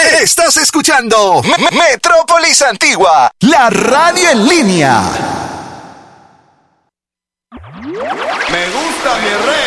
Estás escuchando Metrópolis Antigua, la radio en línea. Me gusta mi rey.